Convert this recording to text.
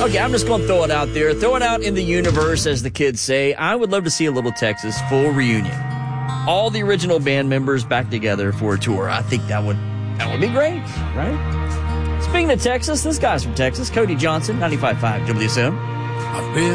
Okay, I'm just going to throw it out there. Throw it out in the universe, as the kids say. I would love to see a Little Texas full reunion. All the original band members back together for a tour. I think that would be great, right? Speaking of Texas, this guy's from Texas. Cody Johnson, 95.5 WSM. I've been